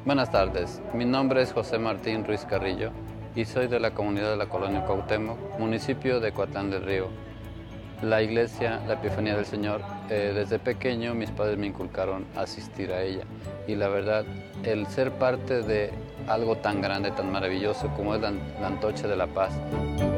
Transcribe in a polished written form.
Buenas tardes, mi nombre es José Martín Ruiz Carrillo y soy de la comunidad de la Colonia Cuauhtémoc, municipio de Coatlán del Río. La iglesia, la Epifanía del Señor, desde pequeño mis padres me inculcaron asistir a ella y la verdad, el ser parte de algo tan grande, tan maravilloso como es la Antorcha de la Paz,